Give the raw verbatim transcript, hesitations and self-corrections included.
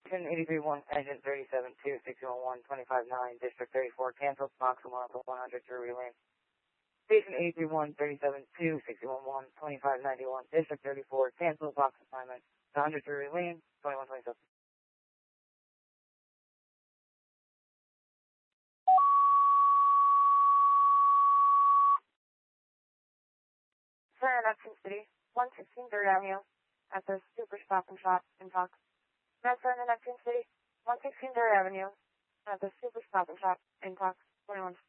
eighty-three one, Engine thirty-seven two, six one one, twenty-five nine, District thirty-four, cancel, box one to one hundred, Drury Lane. Station eighty-three one, thirty-seven two, six one one, twenty-five ninety-one, District thirty-four, cancel, box assignment, one hundred, Drury Lane, twenty-one twenty-seven. Sir, Neptune City, one sixteen Third Avenue, at the Super Stop and Shop in Fox. Sir, Neptune City, one sixteen Third Avenue, at the Super Stop and Shop in Fox, twenty-one.